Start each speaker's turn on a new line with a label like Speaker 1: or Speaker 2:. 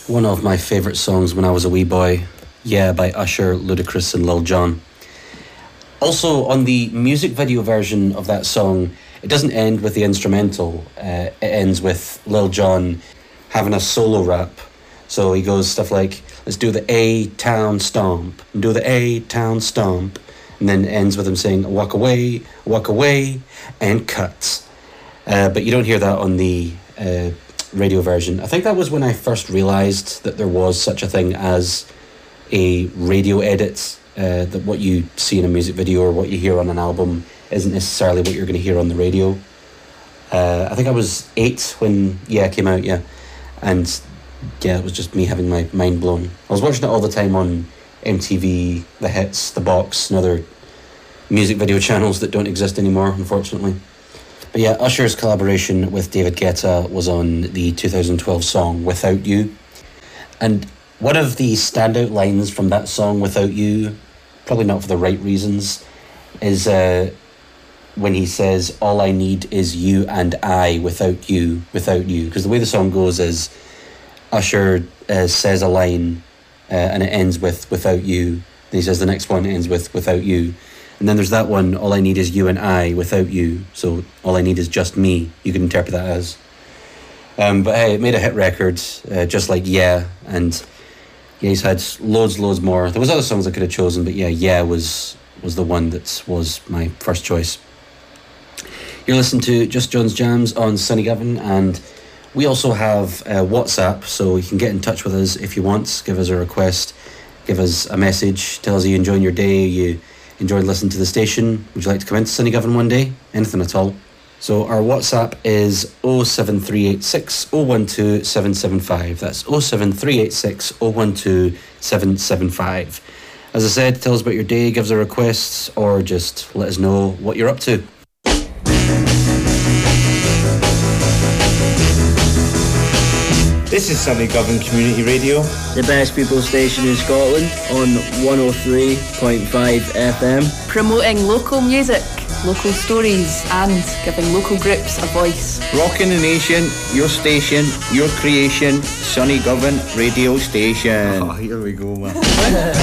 Speaker 1: One of my favourite songs when I was a wee boy. Yeah, by Usher, Ludacris and Lil Jon. Also, on the music video version of that song, it doesn't end with the instrumental. It ends with Lil Jon having a solo rap. So he goes stuff like, let's do the A-Town Stomp, and do the A-Town Stomp. And then it ends with him saying, walk away, and cuts. But you don't hear that on the radio version. I think that was when I first realised that there was such a thing as a radio edit, that what you see in a music video or what you hear on an album isn't necessarily what you're going to hear on the radio. I think I was 8 when it came out, and it was just me having my mind blown. I was watching it all the time on MTV, The Hits, The Box, and other music video channels that don't exist anymore, unfortunately. But Usher's collaboration with David Guetta was on the 2012 song Without You. And one of the standout lines from that song, Without You, probably not for the right reasons, is when he says, all I need is you and I without you. Because the way the song goes is Usher says a line and it ends with without you. Then he says the next one ends with without you. And then there's that one, all I need is you and I without you. So all I need is just me. You can interpret that as. But hey, it made a hit record, just like and he's had loads more. There was other songs I could have chosen, but was the one that was my first choice. You're listening to Just John's Jams on Sunny Govan, and we also have WhatsApp, so you can get in touch with us if you want. Give us a request, give us a message, tell us you're enjoying your day, you enjoyed listening to the station. Would you like to come into Sunny Govan one day? Anything at all. So our WhatsApp is 07386 012 775. That's 07386 012 775. As I said, tell us about your day, give us a request, or just let us know what you're up to.
Speaker 2: This is Sunny Govan Community Radio,
Speaker 3: the best people station in Scotland on 103.5 FM.
Speaker 4: Promoting local music, local stories and giving local groups a voice.
Speaker 2: Rocking the nation, your station, your creation, Sunny Govan Radio Station.
Speaker 5: Oh, here we go, man.